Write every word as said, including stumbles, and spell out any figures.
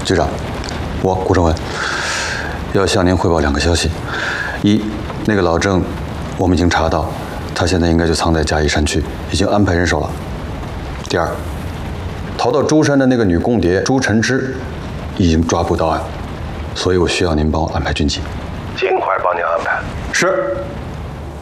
局长，我顾正文要向您汇报两个消息：一，那个老郑，我们已经查到，他现在应该就藏在嘉义山区，已经安排人手了。第二，逃到舟山的那个女共谍朱晨之，已经抓捕到案，所以我需要您帮我安排军机， 尽快帮您安排。 是。